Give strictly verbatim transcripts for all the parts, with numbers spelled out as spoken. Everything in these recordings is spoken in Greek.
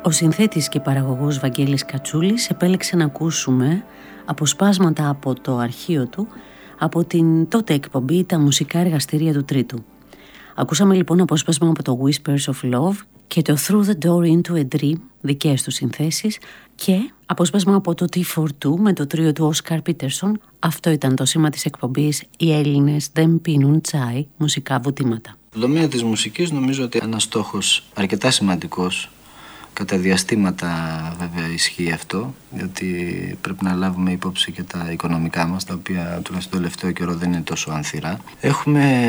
Ο συνθέτης και παραγωγός Βαγγέλης Κατσούλης επέλεξε να ακούσουμε αποσπάσματα από το αρχείο του από την τότε εκπομπή «Τα μουσικά εργαστήρια του Τρίτου». Ακούσαμε λοιπόν απόσπασμα από το Whispers of Love και το Through the Door into a Dream, δικές του συνθέσεις, και απόσπασμα από το τι φορ του με το τρίο του Όσκαρ Πίτερσον. Αυτό ήταν το σήμα της εκπομπής «Οι Έλληνες δεν πίνουν τσάι, μουσικά βουτήματα». Το τομέα της μουσικής νομίζω ότι ένας στόχος αρκετά σημαντικός. Κατά διαστήματα βέβαια ισχύει αυτό, γιατί πρέπει να λάβουμε υπόψη και τα οικονομικά μας, τα οποία τουλάχιστον το τελευταίο καιρό δεν είναι τόσο ανθυρά. Έχουμε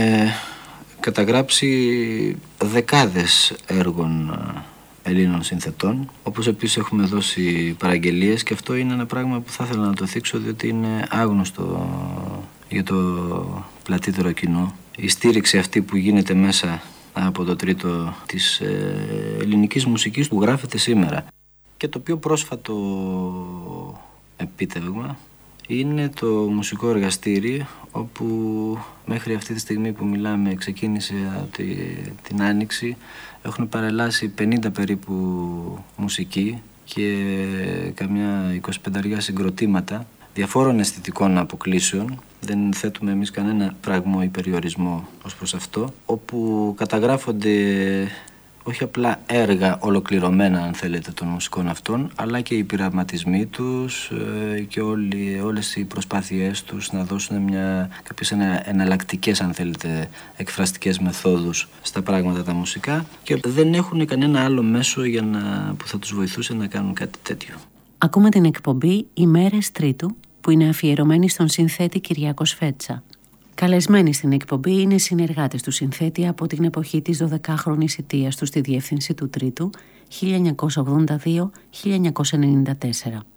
καταγράψει δεκάδες έργων Ελλήνων συνθετών, όπως επίσης έχουμε δώσει παραγγελίες, και αυτό είναι ένα πράγμα που θα ήθελα να το θίξω, διότι είναι άγνωστο για το πλατύτερο κοινό. Η στήριξη αυτή που γίνεται μέσα από το Τρίτο της ε, ελληνικής μουσικής που γράφεται σήμερα. Και το πιο πρόσφατο επίτευγμα είναι το μουσικό εργαστήρι, όπου μέχρι αυτή τη στιγμή που μιλάμε ξεκίνησε τη, την Άνοιξη. Έχουν παρελάσει πενήντα περίπου μουσικοί και καμιά εικοσιπενταριά συγκροτήματα διαφόρων αισθητικών αποκλήσεων. Δεν θέτουμε εμείς κανένα φραγμό ή περιορισμό ως προς αυτό, όπου καταγράφονται όχι απλά έργα ολοκληρωμένα, αν θέλετε, των μουσικών αυτών, αλλά και οι πειραματισμοί τους και όλοι, όλες οι προσπάθειές τους να δώσουν μια, κάποιες εναλλακτικές, αν θέλετε, εκφραστικές μεθόδους στα πράγματα τα μουσικά, και δεν έχουν κανένα άλλο μέσο για να, που θα τους βοηθούσε να κάνουν κάτι τέτοιο. Ακούμε την εκπομπή «Οι Μέρες Τρίτου», που είναι αφιερωμένη στον συνθέτη Κυριάκο Σφέτσα. Καλεσμένοι στην εκπομπή είναι συνεργάτες του συνθέτη από την εποχή της δωδεκάχρονης ειτίας του στη διεύθυνση του Τρίτου χίλια εννιακόσια ογδόντα δύο με χίλια εννιακόσια ενενήντα τέσσερα.